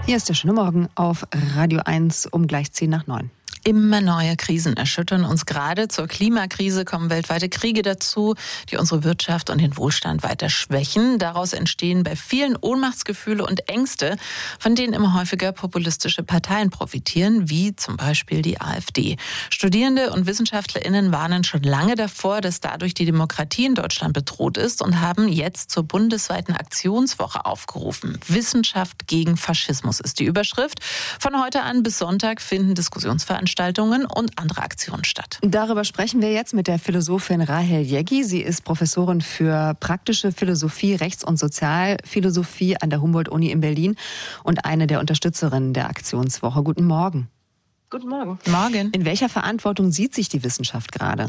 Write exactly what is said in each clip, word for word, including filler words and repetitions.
Hier ist der schöne Morgen auf Radio eins um gleich zehn nach neun. Immer neue Krisen erschüttern uns gerade. Zur Klimakrise kommen weltweite Kriege dazu, die unsere Wirtschaft und den Wohlstand weiter schwächen. Daraus entstehen bei vielen Ohnmachtsgefühle und Ängste, von denen immer häufiger populistische Parteien profitieren, wie zum Beispiel die AfD. Studierende und WissenschaftlerInnen warnen schon lange davor, dass dadurch die Demokratie in Deutschland bedroht ist und haben jetzt zur bundesweiten Aktionswoche aufgerufen. Wissenschaft gegen Faschismus ist die Überschrift. Von heute an bis Sonntag finden Diskussionsveranstaltungen und andere Aktionen statt. Darüber sprechen wir jetzt mit der Philosophin Rahel Jeggi. Sie ist Professorin für praktische Philosophie, Rechts- und Sozialphilosophie an der Humboldt-Uni in Berlin und eine der Unterstützerinnen der Aktionswoche. Guten Morgen. Guten Morgen. Morgen. In welcher Verantwortung sieht sich die Wissenschaft gerade?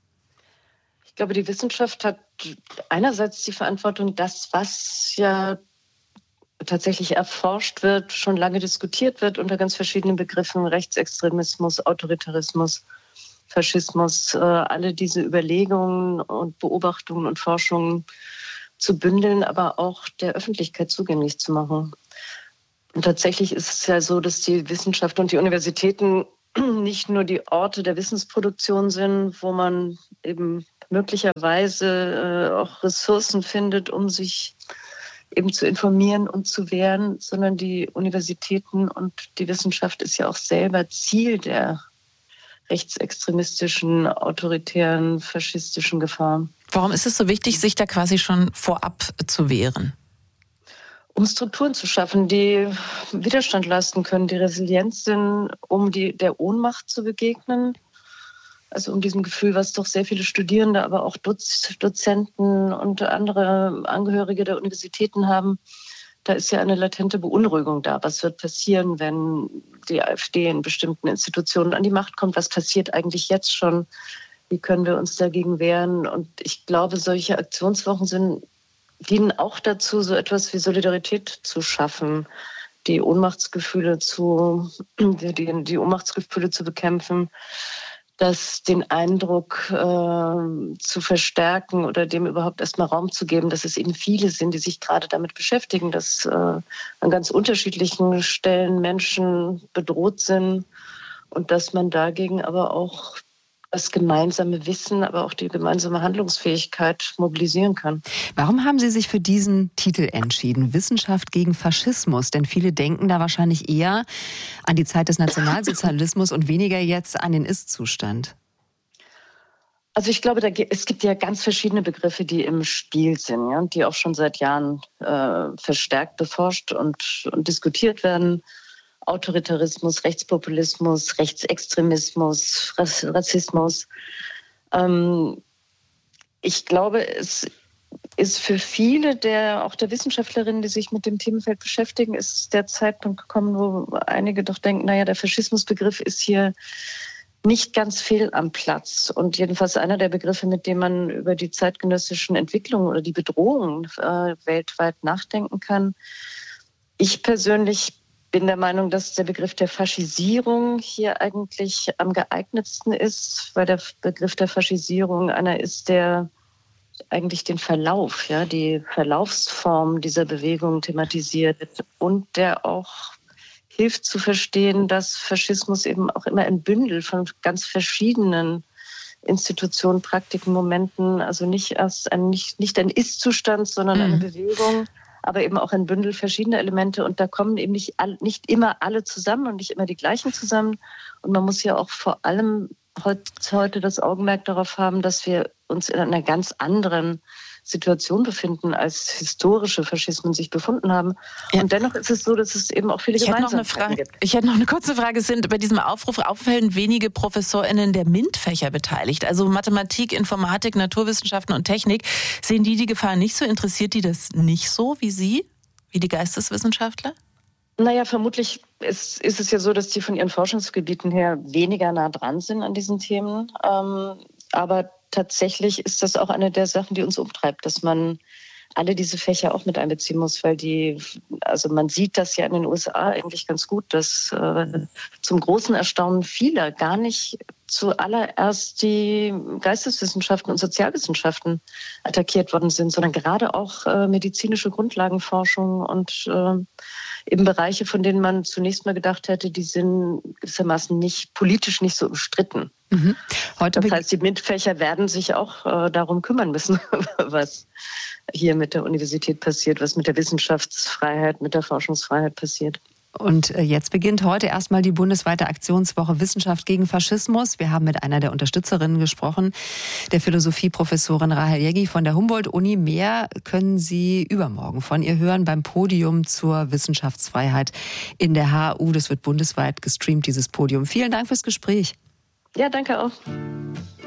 Ich glaube, die Wissenschaft hat einerseits die Verantwortung, das, was ja tatsächlich erforscht wird, schon lange diskutiert wird unter ganz verschiedenen Begriffen, Rechtsextremismus, Autoritarismus, Faschismus, äh, alle diese Überlegungen und Beobachtungen und Forschungen zu bündeln, aber auch der Öffentlichkeit zugänglich zu machen. Und tatsächlich ist es ja so, dass die Wissenschaft und die Universitäten nicht nur die Orte der Wissensproduktion sind, wo man eben möglicherweise äh, auch Ressourcen findet, um sich eben zu informieren und zu wehren, sondern die Universitäten und die Wissenschaft ist ja auch selber Ziel der rechtsextremistischen, autoritären, faschistischen Gefahren. Warum ist es so wichtig, sich da quasi schon vorab zu wehren? Um Strukturen zu schaffen, die Widerstand leisten können, die resilient sind, um die, der Ohnmacht zu begegnen. Also um diesem Gefühl, was doch sehr viele Studierende, aber auch Doz- Dozenten und andere Angehörige der Universitäten haben. Da ist ja eine latente Beunruhigung da. Was wird passieren, wenn die AfD in bestimmten Institutionen an die Macht kommt? Was passiert eigentlich jetzt schon? Wie können wir uns dagegen wehren? Und ich glaube, solche Aktionswochen sind, dienen auch dazu, so etwas wie Solidarität zu schaffen, die Ohnmachtsgefühle zu, die, die Ohnmachtsgefühle zu bekämpfen, dass den Eindruck äh, zu verstärken oder dem überhaupt erstmal Raum zu geben, dass es eben viele sind, die sich gerade damit beschäftigen, dass äh, an ganz unterschiedlichen Stellen Menschen bedroht sind und dass man dagegen aber auch das gemeinsame Wissen, aber auch die gemeinsame Handlungsfähigkeit mobilisieren kann. Warum haben Sie sich für diesen Titel entschieden? Wissenschaft gegen Faschismus? Denn viele denken da wahrscheinlich eher an die Zeit des Nationalsozialismus und weniger jetzt an den Ist-Zustand. Also ich glaube, da, es gibt ja ganz verschiedene Begriffe, die im Spiel sind, ja, die auch schon seit Jahren äh, verstärkt beforscht und, und diskutiert werden. Autoritarismus, Rechtspopulismus, Rechtsextremismus, Rassismus. Ähm, ich glaube, es ist für viele der, auch der Wissenschaftlerinnen, die sich mit dem Themenfeld beschäftigen, ist der Zeitpunkt gekommen, wo einige doch denken, naja, der Faschismusbegriff ist hier nicht ganz fehl am Platz. Und jedenfalls einer der Begriffe, mit dem man über die zeitgenössischen Entwicklungen oder die Bedrohungen äh, weltweit nachdenken kann. Ich persönlich bin der Meinung, dass der Begriff der Faschisierung hier eigentlich am geeignetsten ist, weil der Begriff der Faschisierung einer ist, der eigentlich den Verlauf, ja, die Verlaufsform dieser Bewegung thematisiert und der auch hilft zu verstehen, dass Faschismus eben auch immer ein Bündel von ganz verschiedenen Institutionen, Praktiken, Momenten, also nicht erst ein, nicht, nicht ein Ist-Zustand, sondern eine mhm. Bewegung, aber eben auch ein Bündel verschiedener Elemente. Und da kommen eben nicht, all, nicht immer alle zusammen und nicht immer die gleichen zusammen. Und man muss ja auch vor allem heute das Augenmerk darauf haben, dass wir uns in einer ganz anderen Situation befinden, als historische Faschismen sich befunden haben. Ja. Und dennoch ist es so, dass es eben auch viele Gemeinsamkeiten gibt. Ich hätte noch eine kurze Frage. Es sind bei diesem Aufruf auffallend wenige ProfessorInnen der MINT-Fächer beteiligt, also Mathematik, Informatik, Naturwissenschaften und Technik. Sehen die die Gefahr nicht so? Interessiert die das nicht so wie Sie, wie die Geisteswissenschaftler? Naja, vermutlich ist, ist es ja so, dass die von ihren Forschungsgebieten her weniger nah dran sind an diesen Themen. Ähm, aber tatsächlich ist das auch eine der Sachen, die uns umtreibt, dass man alle diese Fächer auch mit einbeziehen muss, weil die, also man sieht das ja in den U S A eigentlich ganz gut, dass äh, zum großen Erstaunen vieler gar nicht zuallererst die Geisteswissenschaften und Sozialwissenschaften attackiert worden sind, sondern gerade auch äh, medizinische Grundlagenforschung und äh, eben Bereiche, von denen man zunächst mal gedacht hätte, die sind gewissermaßen nicht politisch nicht so umstritten. Mhm. Heute das heißt, die MINT-Fächer werden sich auch äh, darum kümmern müssen, was hier mit der Universität passiert, was mit der Wissenschaftsfreiheit, mit der Forschungsfreiheit passiert. Und jetzt beginnt heute erstmal die bundesweite Aktionswoche Wissenschaft gegen Faschismus. Wir haben mit einer der Unterstützerinnen gesprochen, der Philosophieprofessorin Rahel Jeggi von der Humboldt-Uni. Mehr können Sie übermorgen von ihr hören beim Podium zur Wissenschaftsfreiheit in der H U. Das wird bundesweit gestreamt, dieses Podium. Vielen Dank fürs Gespräch. Ja, danke auch.